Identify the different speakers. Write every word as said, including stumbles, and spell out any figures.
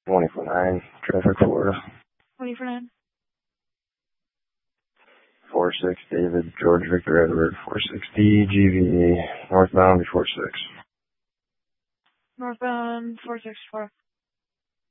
Speaker 1: twenty for nine, traffic Florida.
Speaker 2: twenty for nine.
Speaker 1: four six, David, George Victor Edward, four six D, G V E, northbound four six.
Speaker 2: Northbound four six four.